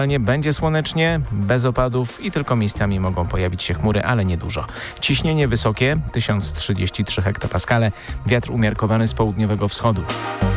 Będzie słonecznie, bez opadów i tylko miejscami mogą pojawić się chmury, ale niedużo. Ciśnienie wysokie, 1033 hektopaskale, wiatr umiarkowany z południowego wschodu.